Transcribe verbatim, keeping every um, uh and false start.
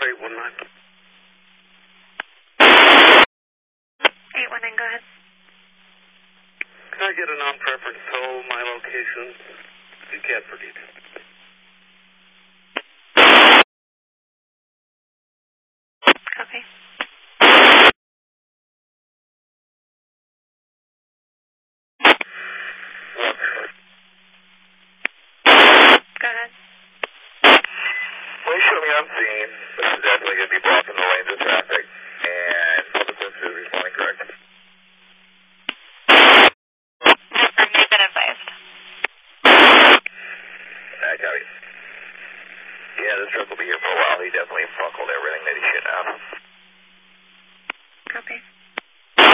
eight one nine. eight one nine, go ahead. Can I get a non-preference toll, my location? You can't for detail. Copy. Go ahead. Please show me on scene. This is definitely going to be blocking the lanes of traffic. And subsequent to responding, correct? Confirm, you've been advised. I got it. Yeah, this truck will be here for a while. He definitely buckled everything that he should have. Copy.